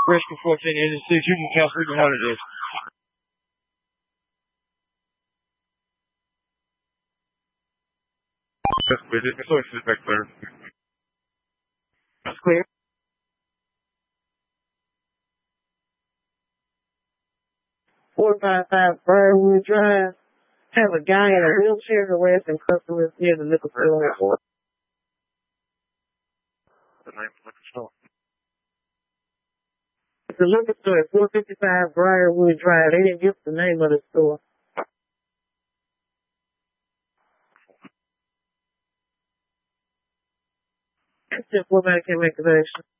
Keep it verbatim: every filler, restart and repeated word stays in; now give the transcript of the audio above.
Rescue fourteen agencies, you can count three to one it is. That's clear. It's always sit back there. That's clear. four five five Briarwood Drive. Have a guy in a wheelchair harassing customers near the liquor store. The name of the liquor store. It's the liquor store at four fifty-five Briarwood Drive. They didn't give the name of the store. It's just what I can make the action.